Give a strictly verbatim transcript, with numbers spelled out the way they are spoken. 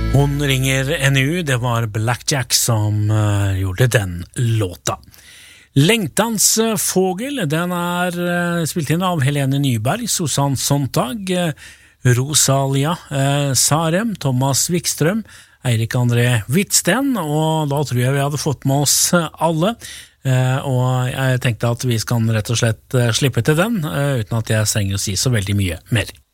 Hon ringer N U, det var Blackjack som uh, gjorde den låta. Längtans uh, fågel, den er uh, spilt inn av Helene Nyberg, Susanne Sontag, uh, Rosalia uh, Sarem, Thomas Wikström, Eirik André Hvitsten, og da tror jeg vi hadde fått med oss uh, alle. Uh, og jeg tenkte at vi skal rett og slett uh, slippe til den, uh, uten at jeg trenger å si så veldig mye mer.